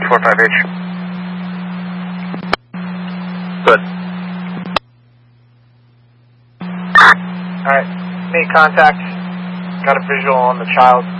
45H. Good. Alright, made contact. Got a visual on the child.